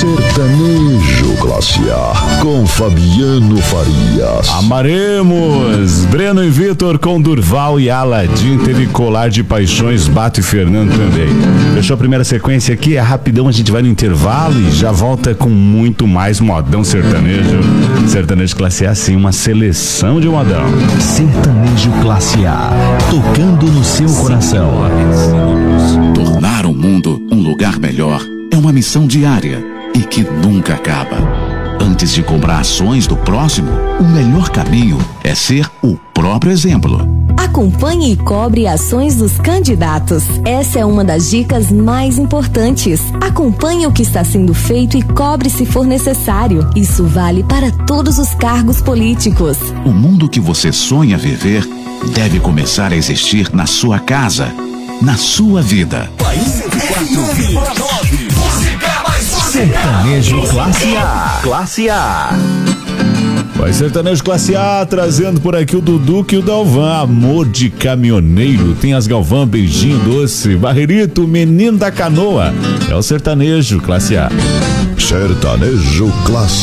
Sertanejo Classe A, com Fabiano Farias. Amaremos! Breno e Vitor com Durval e Aladim. Teve Colar de Paixões, Bato e Fernando também. Fechou a primeira sequência aqui, é rapidão, a gente vai no intervalo e já volta com muito mais modão sertanejo. Sertanejo Classe A, sim, uma seleção de modão. Sertanejo Classe A, tocando no seu coração. Tornar o mundo um lugar melhor é uma missão diária e que nunca acaba. Antes de comprar ações do próximo, o melhor caminho é ser o próprio exemplo. Acompanhe e cobre ações dos candidatos. Essa é uma das dicas mais importantes. Acompanhe o que está sendo feito e cobre se for necessário. Isso vale para todos os cargos políticos. O mundo que você sonha viver deve começar a existir na sua casa, na sua vida. Sertanejo Classe A. Classe A. Vai Sertanejo Classe A, trazendo por aqui o Duduque e o Dalvan. Amor de caminhoneiro. Tem as Galvão, Beijinho Doce, Barrerito, Menino da Canoa. É o Sertanejo Classe A. Sertanejo Classe